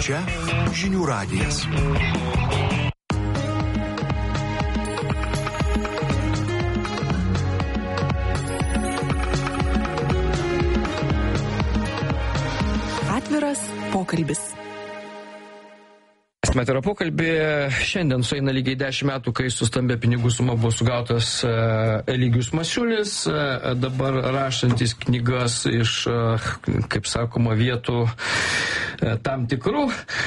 Čia Žinių radijas. Atviras pokalbis. Atvirą pokalbį. Šiandien sueina lygiai 10 metų, kai su stambia pinigų suma buvo sugautas Eligijus Masiulis, dabar rašantis knygas iš, kaip sakoma, vietų tam tikrų.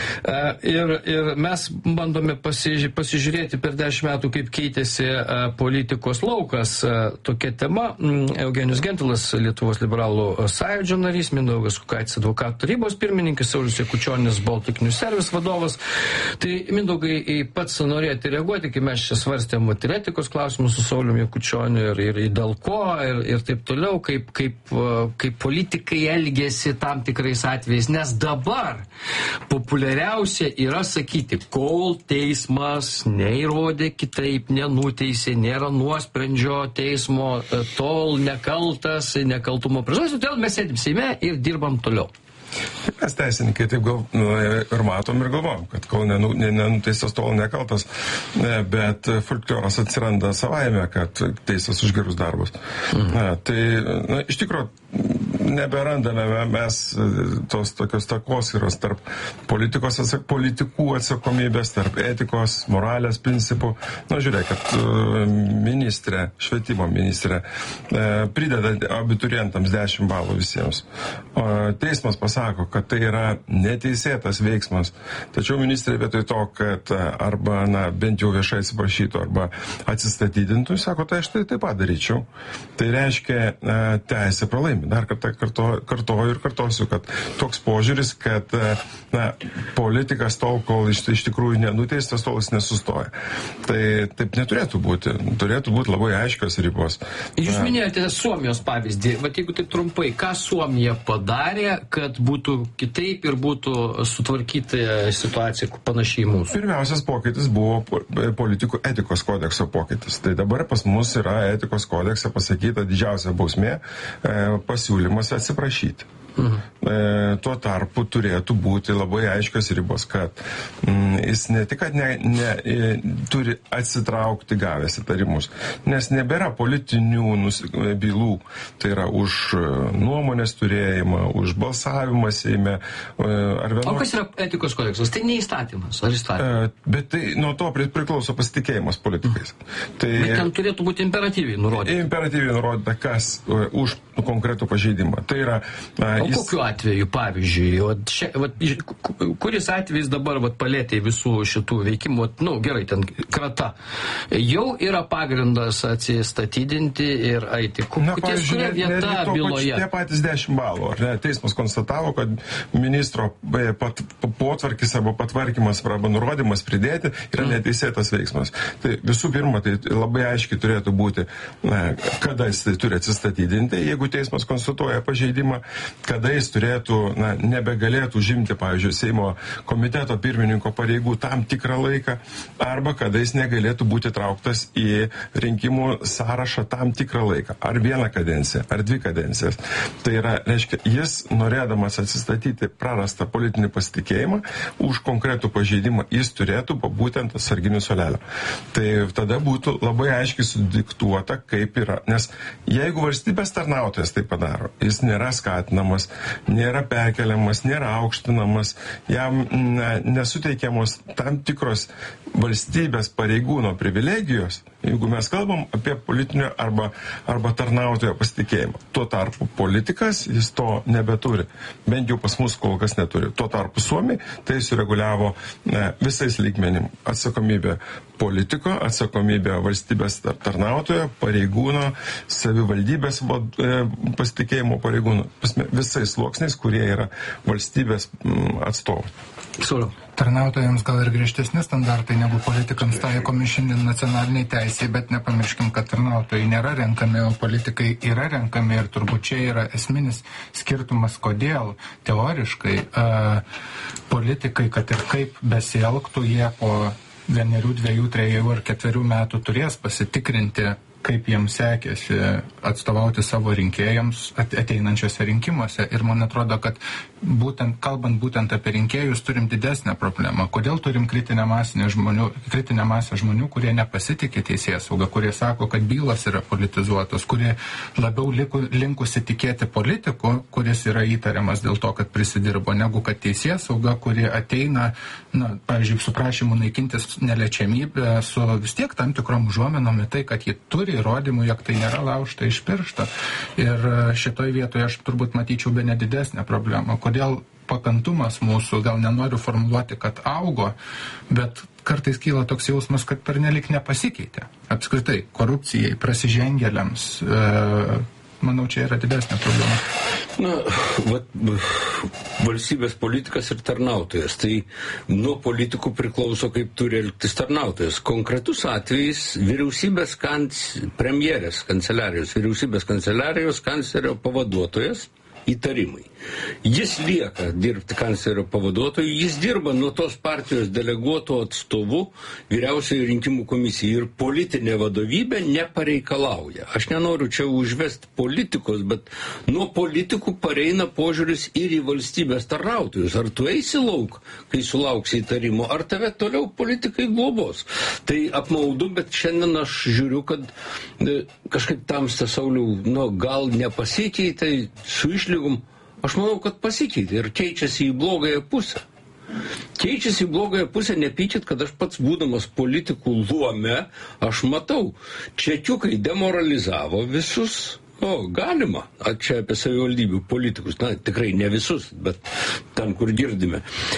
Ir mes bandome pasižiūrėti per 10 metų, kaip keitėsi politikos laukas. Tokia tema. Eugenijus Gentvilas, Lietuvos liberalų sąjūdžio narys, Mindaugas Kukaitis, advokatų tarybos pirmininkas, Saulius Jakučionis, Baltic News Service vadovas. Tai, Mindaugai, pats norėjote reaguoti, kai mes čia svarstėm etikos klausimus su Sauliumi Jakučioniu ir dėl ko ir taip toliau, kaip politikai elgėsi tam tikrais atvejais, nes dabar populiariausia yra sakyti, kol teismas neįrodė kitaip, nenuteisė, nėra nuosprendžio teismo, tol nekaltas, nekaltumo prezumpcija, todėl mes sėdim Seime ir dirbam toliau. Mes teisininkai taip ir matom ir galvom, kad kol nenuteistas, tol nekaltas, bet folkloras atsiranda savaime, kad teisas už gerus darbus. Tai iš tikrųjų neberandame mes tos tokios takoskyros tarp politikų atsakomybės, tarp etikos, moralės principų. Žiūrėkit, ministrė, švietimo ministrė prideda abiturientams 10 balų visiems. Teismas pasako, kad tai yra neteisėtas veiksmas. Tačiau ministrė vietoj to, kad arba bent jau viešai atsiprašytų, arba atsistatydintų, sako, tai aš tai taip pat daryčiau. Tai reiškia, teisė pralaimi. Dar kartą kartoju ir kartosiu, kad toks požiūris, kad politikas tol, kol iš tikrųjų nenuteistas, tol jis nesustoja. Tai taip neturėtų būti. Turėtų būti labai aiškios ribos. Jūs minėjote Suomijos pavyzdį. Vat jeigu taip trumpai, ką Suomija padarė, kad būtų kitaip ir būtų sutvarkyta situacija panašiai į mūsų? Pirmiausias pokytis buvo politikų etikos kodekso pokytis. Tai dabar pas mus yra etikos kodekse pasakyta didžiausia bausmė pasiūlymas atsiprašyti. Tuo tarpu turėtų būti labai aiškios ribos, kad jis ne tik, kad turi atsitraukti gavęs įtarimus, nes nebėra politinių bylų, tai yra už nuomonės turėjimą, už balsavimą Seime. O kas yra etikos kodeksas? Tai ne įstatymas, ar įstatymas? Bet tai nuo to priklauso pasitikėjimas politikais. Tai, bet ten turėtų būti imperatyviai nurodyta. Imperatyviai nurodyta, kas už konkretų pažeidimą. Tai yra... Kokiu atveju, pavyzdžiui, kuris atvejis dabar palėtė visų šitų veikimų, gerai, ten krata, jau yra pagrindas atsistatydinti ir eiti. Ties kuria vieta byloje? Tie patys 10 balų. Teismas konstatavo, kad ministro potvarkis arba patvarkymas arba nurodymas pridėti yra neteisėtas veiksmas. Tai visų pirma, tai labai aiškiai turėtų būti, kada jis turi atsistatydinti, jeigu teismas konstatuoja pažeidimą, kada jis turėtų, nebegalėtų žimti, pavyzdžiui, Seimo komiteto pirmininko pareigų tam tikrą laiką, arba kada jis negalėtų būti trauktas į rinkimų sąrašą tam tikrą laiką. Ar 1 kadenciją, ar 2 kadencijas. Tai yra, reiškia, jis, norėdamas atsistatyti prarastą politinį pasitikėjimą, už konkretų pažeidimą jis turėtų būtent atsarginių suolelio. Tai tada būtų labai aiškiai sudiktuota, kaip yra. Nes jeigu valstybės tarnautojas tai padaro, jis nėra skatinamas, nėra perkeliamas, nėra aukštinamas, jam nesuteikiamos tam tikros valstybės pareigūno privilegijos, jeigu mes kalbam apie politinio arba tarnautojo pasitikėjimą. Tuo tarpu politikas, jis to nebeturi. Bent jau pas mus kol kas neturi. Tuo tarpu Suomiai tai sureguliavo visais lygmenim. Atsakomybė politiko, atsakomybė valstybės tarnautojo, pareigūno, savivaldybės pasitikėjimo pareigūno. Visais sluoksniais, kurie yra valstybės atstovai. Tarnautojams gal ir griežtesni standartai negu politikams taikomi šiandien nacionaliniai teisėjai, bet nepamirškim, kad tarnautojai nėra renkami, o politikai yra renkami ir turbūt čia yra esminis skirtumas, kodėl teoriškai politikai, kad ir kaip besielgtų, jie po 1, 2, 3 ar 4 metų turės pasitikrinti kaip jiems sekėsi atstovauti savo rinkėjams ateinančiose rinkimuose. Ir man atrodo, kad kalbant būtent apie rinkėjus, turim didesnę problemą. Kodėl turim kritinę masę žmonių, kurie nepasitikė teisėsauga, kurie sako, kad bylos yra politizuotos, kurie labiau linkusi tikėti politiku, kuris yra įtariamas dėl to, kad prisidirbo, negu kad teisėsauga, kuri ateina, pavyzdžiui, su prašymu naikintis neliečiamybę, su vis tiek tam tikrom užuominom į tai, kad ji turi įrodymų, jog tai nėra laužta iš piršto. Ir šitoj vietoje aš turbūt matyčiau bene didesnę problemą. Kodėl pakantumas mūsų, gal nenoriu formuluoti, kad augo, bet kartais kyla toks jausmas, kad pernelik nepasikeitė. Apskritai, korupcijai, prasižengėliams, manau, čia yra didesnė problema. Valstybės politikas ir tarnautojas. Tai nuo politikų priklauso, kaip turi elgtis tarnautojas. Konkretus atvejis vyriausybės premjerės kanceliarijos, vyriausybės kanceliarijos kanclerio pavaduotojas įtarimai. Jis lieka dirbti kanclerio pavaduotoju, jis dirba nuo tos partijos deleguoto atstovu vyriausiojo rinkimų komisijai ir politinė vadovybė nepareikalauja. Aš nenoriu čia užvesti politikos, bet nuo politikų pareina požiūris ir į valstybės tarnautojus. Ar tu eisi lauk, kai sulauksi įtarimo, ar tave toliau politikai globos. Tai apmaudu, bet šiandien aš žiūriu, kad kažkaip Tamsta, Sauliau, gal nepasikeitė su išlygom. Aš manau, kad pasikeitė ir keičiasi į blogąją pusę. Keičiasi į blogąją pusę, nepykit, kad aš pats būdamas politikų luome, aš matau, čekiukai demoralizavo visus. Galima, čia apie savivaldybių politikus, tikrai ne visus, bet ten, kur girdime.